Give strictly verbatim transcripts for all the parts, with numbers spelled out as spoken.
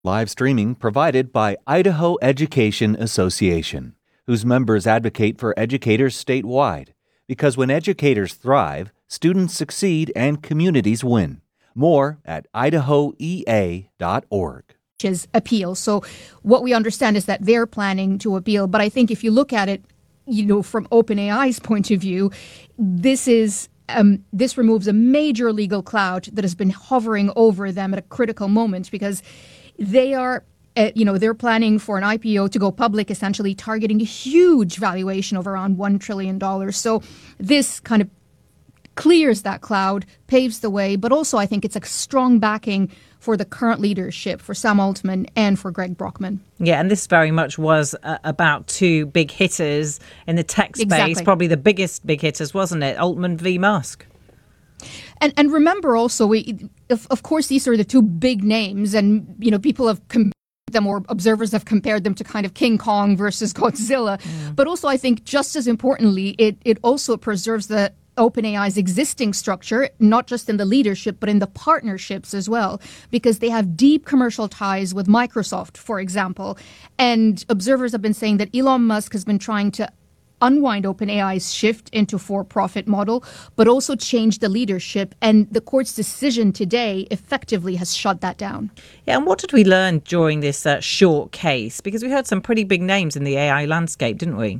Live streaming provided by Idaho Education Association, whose members advocate for educators statewide. Because when educators thrive, students succeed and communities win. More at idaho e a dot org. Appeal. So what we understand is that they're planning to appeal. But I think if you look at it, you know, from OpenAI's point of view, this is um, this removes a major legal cloud that has been hovering over them at a critical moment, because they are, uh, you know, they're planning for an I P O to go public, essentially targeting a huge valuation of around one trillion dollars. So this kind of clears that cloud, paves the way, but also I think it's a strong backing for the current leadership, for Sam Altman and for Greg Brockman. Yeah, and this very much was uh, about two big hitters in the tech space, exactly. Probably the biggest big hitters, wasn't it? Altman v. Musk. And and remember also, we, of, of course, these are the two big names, and you know people have compared them, or observers have compared them to kind of King Kong versus Godzilla. Mm. But also, I think just as importantly, it it also preserves the OpenAI's existing structure, not just in the leadership, but in the partnerships as well, because they have deep commercial ties with Microsoft, for example. And observers have been saying that Elon Musk has been trying to unwind OpenAI's shift into for-profit model, but also change the leadership. And the court's decision today effectively has shut that down. Yeah, and what did we learn during this uh, short case? Because we heard some pretty big names in the A I landscape, didn't we?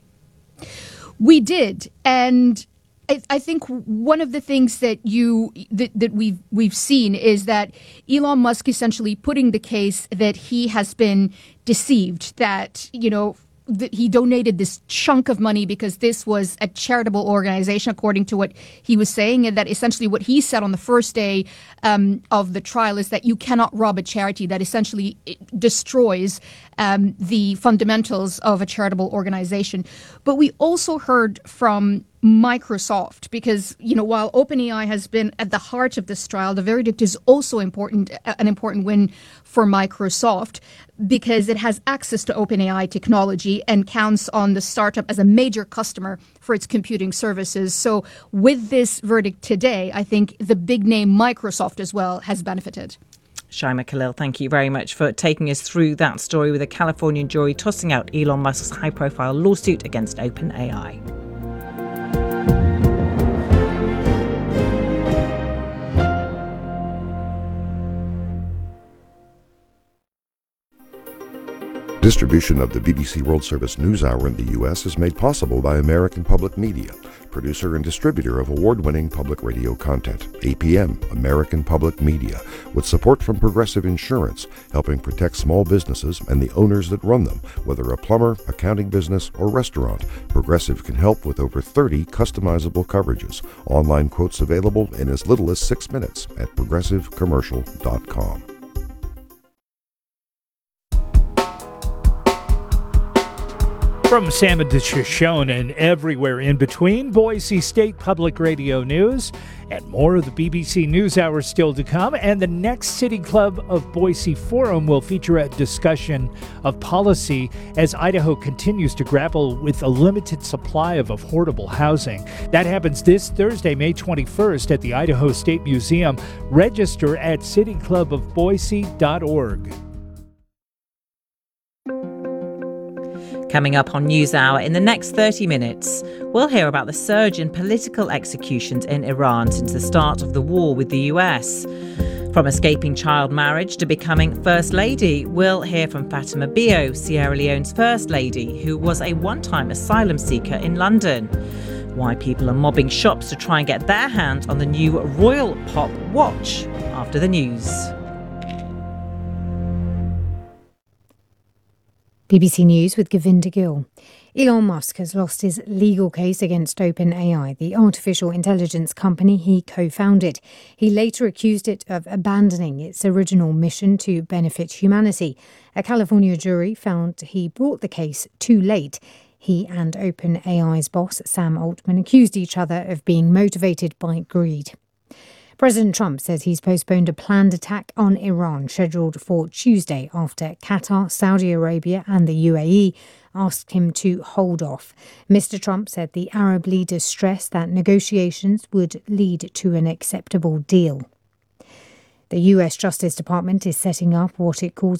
We did. And I think one of the things that you that, that we've we've seen is that Elon Musk essentially putting the case that he has been deceived, that, you know, that he donated this chunk of money because this was a charitable organization, according to what he was saying, and that essentially what he said on the first day um, of the trial is that you cannot rob a charity, that essentially it destroys um, the fundamentals of a charitable organization. But we also heard from Microsoft, because, you know, while OpenAI has been at the heart of this trial, the verdict is also important, an important win for Microsoft, because it has access to OpenAI technology and counts on the startup as a major customer for its computing services. So with this verdict today, I think the big name Microsoft as well has benefited. Shaima Khalil, thank you very much for taking us through that story, with a Californian jury tossing out Elon Musk's high-profile lawsuit against OpenAI. Distribution of the B B C World Service NewsHour in the U S is made possible by American Public Media, producer and distributor of award-winning public radio content. A P M, American Public Media, with support from Progressive Insurance, helping protect small businesses and the owners that run them. Whether a plumber, accounting business, or restaurant, Progressive can help with over thirty customizable coverages. Online quotes available in as little as six minutes at progressive commercial dot com. From Salmon to Shoshone and everywhere in between, Boise State Public Radio News, and more of the B B C NewsHour still to come. And the next City Club of Boise Forum will feature a discussion of policy as Idaho continues to grapple with a limited supply of affordable housing. That happens this Thursday, May twenty-first, at the Idaho State Museum. Register at city club of boise dot org. Coming up on NewsHour in the next thirty minutes, we'll hear about the surge in political executions in Iran since the start of the war with the U S. From escaping child marriage to becoming First Lady, we'll hear from Fatima Bio, Sierra Leone's First Lady, who was a one-time asylum seeker in London. Why people are mobbing shops to try and get their hands on the new Royal Pop watch after the news. B B C News with Govinda Gill. Elon Musk has lost his legal case against OpenAI, the artificial intelligence company he co-founded. He later accused it of abandoning its original mission to benefit humanity. A California jury found he brought the case too late. He and OpenAI's boss, Sam Altman, accused each other of being motivated by greed. President Trump says he's postponed a planned attack on Iran scheduled for Tuesday after Qatar, Saudi Arabia and the U A E asked him to hold off. Mister Trump said the Arab leaders stressed that negotiations would lead to an acceptable deal. The U S Justice Department is setting up what it calls